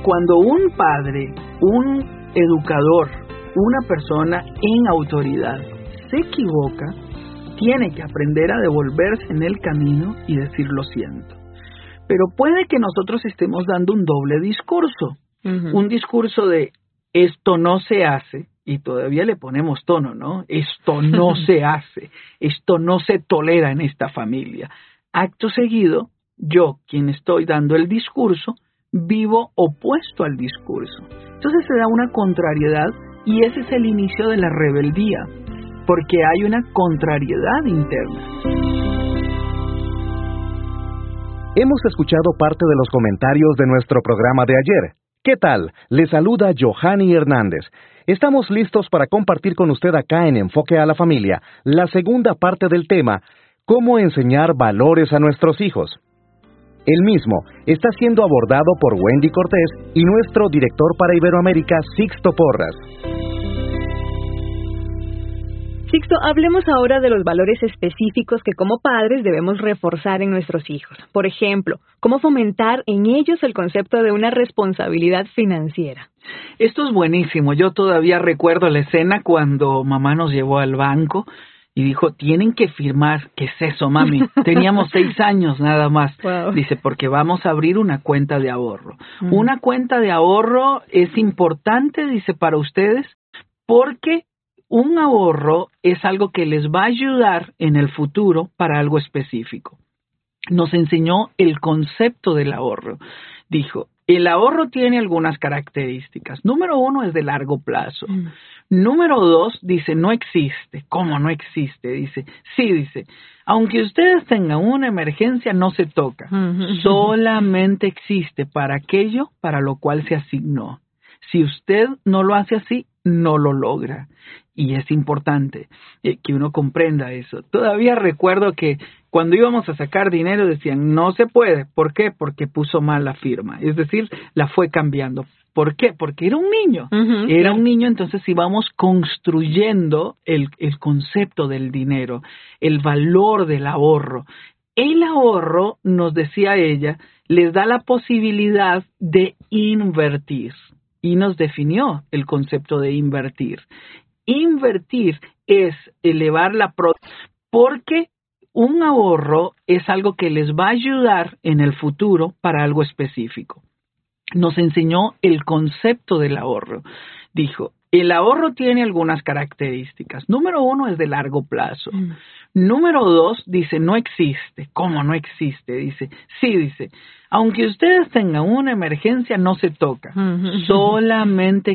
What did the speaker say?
cuando un padre, un educador, una persona en autoridad se equivoca, tiene que aprender a devolverse en el camino y decir lo siento. Pero puede que nosotros estemos dando un doble discurso. Un discurso de esto no se hace, y todavía le ponemos tono, ¿no? Esto no se hace, esto no se tolera en esta familia. Acto seguido, yo, quien estoy dando el discurso, vivo opuesto al discurso. Entonces se da una contrariedad y ese es el inicio de la rebeldía, porque hay una contrariedad interna. Hemos escuchado parte de los comentarios de nuestro programa de ayer. ¿Qué tal? Le saluda Johanny Hernández. Estamos listos para compartir con usted acá en Enfoque a la Familia la segunda parte del tema, cómo enseñar valores a nuestros hijos. El mismo está siendo abordado por Wendy Cortés y nuestro director para Iberoamérica, Sixto Porras. Sixto, hablemos ahora de los valores específicos que como padres debemos reforzar en nuestros hijos. Por ejemplo, cómo fomentar en ellos el concepto de una responsabilidad financiera. Esto es buenísimo. Yo todavía recuerdo la escena cuando mamá nos llevó al banco y dijo, tienen que firmar. ¿Qué es eso, mami? Teníamos 6 años nada más. Wow. Dice, porque vamos a abrir una cuenta de ahorro. Una cuenta de ahorro es importante, dice, para ustedes, porque un ahorro es algo que les va a ayudar en el futuro para algo específico. Nos enseñó el concepto del ahorro. Dijo, el ahorro tiene algunas características. Número 1 es de largo plazo. Número 2, dice, no existe. ¿Cómo no existe? Dice, sí, dice, aunque ustedes tengan una emergencia, no se toca. Solamente existe para aquello para lo cual se asignó. Si usted no lo hace así, no lo logra. Y es importante que uno comprenda eso. Todavía recuerdo que cuando íbamos a sacar dinero decían, no se puede. ¿Por qué? Porque puso mal la firma. Es decir, la fue cambiando. ¿Por qué? Porque era un niño. Era un niño, entonces íbamos construyendo el concepto del dinero, el valor del ahorro. El ahorro, nos decía ella, les da la posibilidad de invertir. Y nos definió el concepto de invertir. Invertir es elevar la productividad, porque un ahorro es algo que les va a ayudar en el futuro para algo específico. Nos enseñó el concepto del ahorro. Dijo, el ahorro tiene algunas características. Número 1 es de largo plazo. Número 2, dice, no existe. ¿Cómo no existe? Dice, sí, dice, aunque ustedes tengan una emergencia, no se toca. Solamente